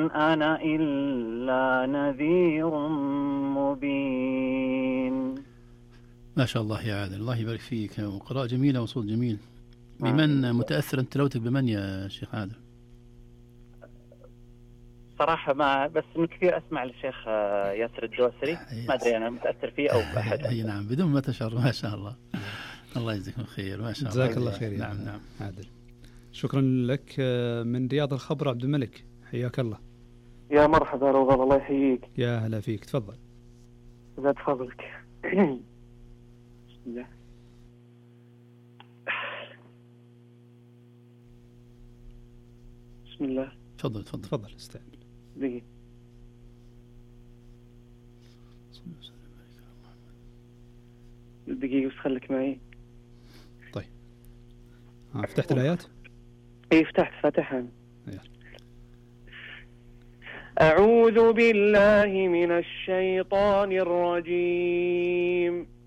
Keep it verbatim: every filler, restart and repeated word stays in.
أنا إلا نذير مبين. ما شاء الله يا عادل، الله يبارك فيك، وقراءة جميلة وصوت جميل. بمن متأثر أنت تلاوتك بمن يا شيخ عادل؟ صراحة ما بس من كثير أسمع للشيخ ياسر الدوسري، ما أدري أنا متأثر فيه أو بأحد. أي نعم، بدون ما تشعر. ما شاء الله. الله يجزاكم خير. ما شاء الله. جزاك الله خير. نعم نعم عادل، شكرا لك. من رياض الخبر عبد الملك، حياك الله. يا مرحبا روضان، الله يحييك. يا هلا فيك، تفضل. زاد فضلك. بسم الله. بسم الله. تفضل تفضل تفضل استعد. دقيقة. دقيقة بس خليك معي. طيب. ها فتحت الآيات؟ ايه فتحت فاتحها. يلا. أعوذ بالله من الشيطان الرجيم.